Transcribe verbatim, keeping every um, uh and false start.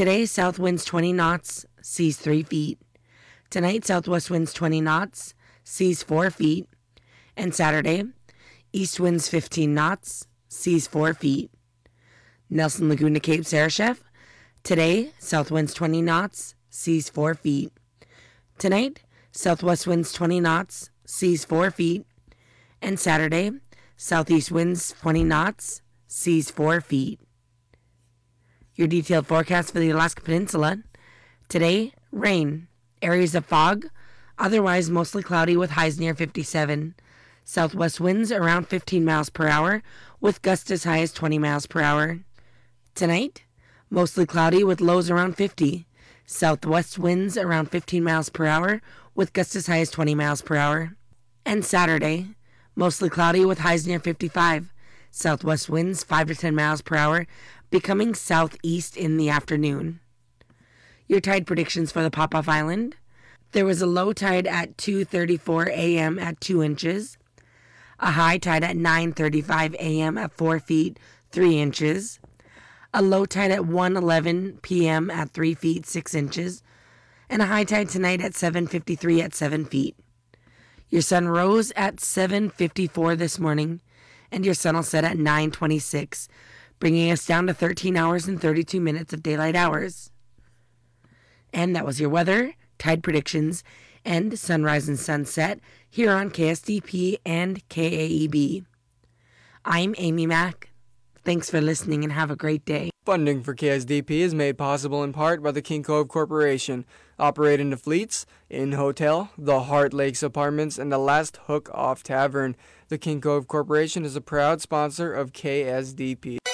Today, south winds twenty knots, seas three feet. Tonight, southwest winds twenty knots, seas four feet. And Saturday, east winds fifteen knots, seas four feet. Nelson Lagoon to Cape Sarashef. Today, south winds twenty knots, seas four feet. Tonight, southwest winds twenty knots, seas four feet. And Saturday, southeast winds twenty knots, seas four feet. Your detailed forecast for the Alaska Peninsula. Today, rain. Areas of fog. Otherwise, mostly cloudy with highs near fifty-seven. Southwest winds around fifteen miles per hour with gusts as high as twenty miles per hour. Tonight, mostly cloudy with lows around fifty. Southwest winds around fifteen miles per hour with gusts as high as twenty miles per hour. And Saturday, mostly cloudy with highs near fifty-five. Southwest winds five to ten miles per hour, becoming southeast in the afternoon. Your tide predictions for the Pop-Off Island. There was a low tide at two thirty-four a.m. at two inches. A high tide at nine thirty-five a.m. at four feet, three inches. A low tide at one eleven p.m. at three feet, six inches. And a high tide tonight at seven fifty-three at seven feet. Your sun rose at seven fifty-four this morning, and your sun will set at nine twenty-six, bringing us down to thirteen hours and thirty-two minutes of daylight hours. And that was your weather, tide predictions, and sunrise and sunset here on K S D P and K A E B. I'm Amy Mack. Thanks for listening and have a great day. Funding for K S D P is made possible in part by the King Cove Corporation, operating the Fleets, Inn Hotel, the Heart Lakes Apartments, and the Last Hook Off Tavern. The King Cove Corporation is a proud sponsor of K S D P.